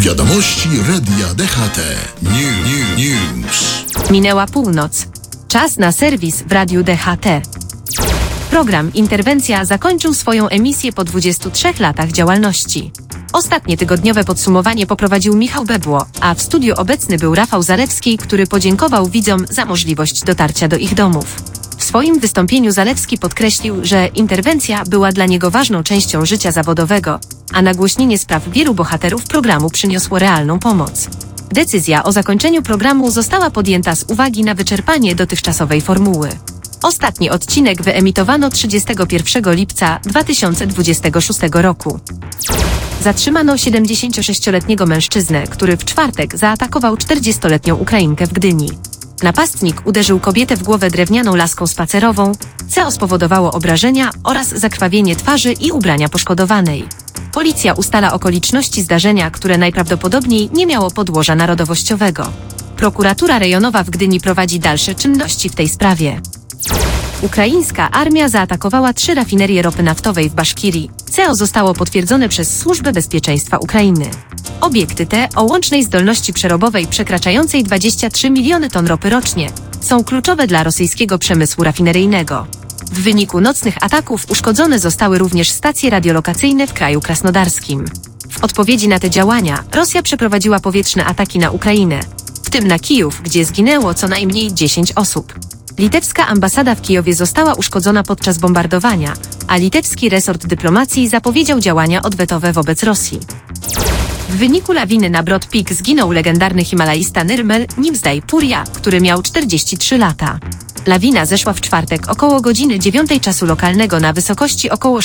Wiadomości Radia DHT. News. Minęła północ. Czas na serwis w Radiu DHT. Program Interwencja zakończył swoją emisję po 23 latach działalności. Ostatnie tygodniowe podsumowanie poprowadził Michał Bebło, a w studiu obecny był Rafał Zalewski, który podziękował widzom za możliwość dotarcia do ich domów. W swoim wystąpieniu Zalewski podkreślił, że interwencja była dla niego ważną częścią życia zawodowego, a nagłośnienie spraw wielu bohaterów programu przyniosło realną pomoc. Decyzja o zakończeniu programu została podjęta z uwagi na wyczerpanie dotychczasowej formuły. Ostatni odcinek wyemitowano 31 lipca 2026 roku. Zatrzymano 76-letniego mężczyznę, który w czwartek zaatakował 40-letnią Ukrainkę w Gdyni. Napastnik uderzył kobietę w głowę drewnianą laską spacerową, co spowodowało obrażenia oraz zakrwawienie twarzy i ubrania poszkodowanej. Policja ustala okoliczności zdarzenia, które najprawdopodobniej nie miało podłoża narodowościowego. Prokuratura rejonowa w Gdyni prowadzi dalsze czynności w tej sprawie. Ukraińska armia zaatakowała 3 rafinerie ropy naftowej w Baszkirii, co zostało potwierdzone przez Służbę Bezpieczeństwa Ukrainy. Obiekty te, o łącznej zdolności przerobowej przekraczającej 23 miliony ton ropy rocznie, są kluczowe dla rosyjskiego przemysłu rafineryjnego. W wyniku nocnych ataków uszkodzone zostały również stacje radiolokacyjne w kraju krasnodarskim. W odpowiedzi na te działania Rosja przeprowadziła powietrzne ataki na Ukrainę, w tym na Kijów, gdzie zginęło co najmniej 10 osób. Litewska ambasada w Kijowie została uszkodzona podczas bombardowania, a litewski resort dyplomacji zapowiedział działania odwetowe wobec Rosji. W wyniku lawiny na Broad Peak zginął legendarny himalaista Nirmal Nimsdai Purja, który miał 43 lata. Lawina zeszła w czwartek około godziny 9 czasu lokalnego na wysokości około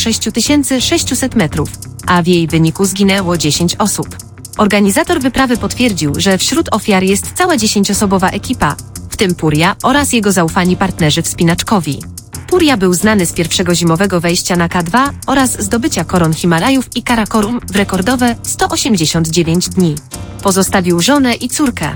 6600 metrów, a w jej wyniku zginęło 10 osób. Organizator wyprawy potwierdził, że wśród ofiar jest cała 10-osobowa ekipa, w tym Purja oraz jego zaufani partnerzy wspinaczkowi. Purja był znany z pierwszego zimowego wejścia na K2 oraz zdobycia koron Himalajów i Karakorum w rekordowe 189 dni. Pozostawił żonę i córkę.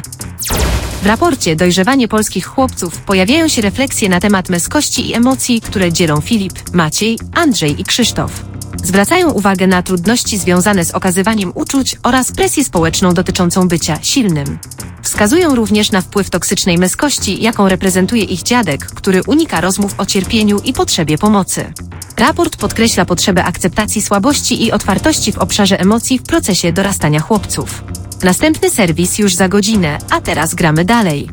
W raporcie Dojrzewanie polskich chłopców pojawiają się refleksje na temat męskości i emocji, które dzielą Filip, Maciej, Andrzej i Krzysztof. Zwracają uwagę na trudności związane z okazywaniem uczuć oraz presję społeczną dotyczącą bycia silnym. Wskazują również na wpływ toksycznej męskości, jaką reprezentuje ich dziadek, który unika rozmów o cierpieniu i potrzebie pomocy. Raport podkreśla potrzebę akceptacji słabości i otwartości w obszarze emocji w procesie dorastania chłopców. Następny serwis już za godzinę, a teraz gramy dalej.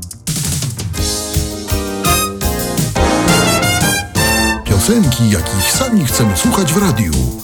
Piosenki, jakich sami chcemy słuchać w radiu.